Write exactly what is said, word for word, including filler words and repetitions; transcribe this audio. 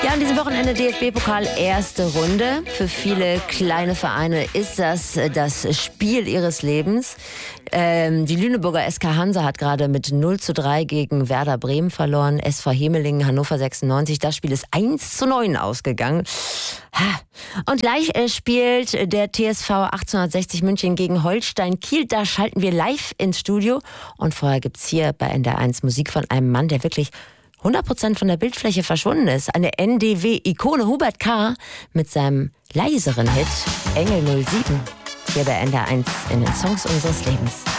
Ja, an diesem Wochenende D F B-Pokal erste Runde. Für viele kleine Vereine ist das das Spiel ihres Lebens. Ähm, die Lüneburger S K Hansa hat gerade mit null zu drei gegen Werder Bremen verloren. S V Hemelingen, Hannover sechsundneunzig. Das Spiel ist eins zu neun ausgegangen. Und gleich äh, spielt der T S V achtzehnhundertsechzig München gegen Holstein Kiel. Da schalten wir live ins Studio. Und vorher gibt's hier bei N D R eins Musik von einem Mann, der wirklich hundert Prozent von der Bildfläche verschwunden ist. Eine N D W-Ikone, Hubert K. mit seinem leiseren Hit Engel null sieben. Hier bei N D R eins in den Songs unseres Lebens.